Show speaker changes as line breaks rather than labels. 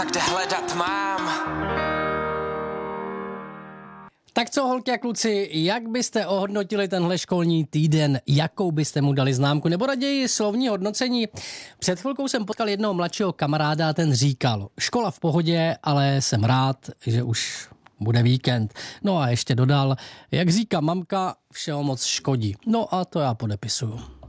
kde hledat mám.
Tak co, holky a kluci, jak byste ohodnotili tenhle školní týden? Jakou byste mu dali známku? Nebo raději slovní hodnocení? Před chvilkou jsem potkal jednoho mladšího kamaráda a ten říkal: škola v pohodě, ale jsem rád, že už bude víkend. No a ještě dodal: jak říká mamka, všeho moc škodí. No a to já podepisuju.